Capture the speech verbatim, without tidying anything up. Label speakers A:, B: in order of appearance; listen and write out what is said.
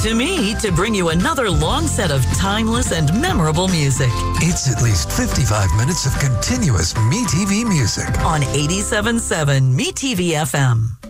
A: to me to bring you another long set of timeless and memorable music.
B: It's at least fifty-five minutes of continuous MeTV music.
A: On eighty-seven point seven MeTV F M.